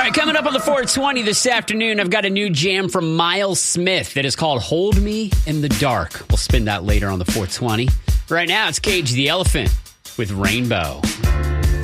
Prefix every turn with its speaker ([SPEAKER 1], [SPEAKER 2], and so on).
[SPEAKER 1] right, coming up on the 420 this afternoon, I've got a new jam from Miles Smith that is called Hold Me in the Dark. We'll spin that later on the 420. Right now, it's Cage the Elephant with Rainbow.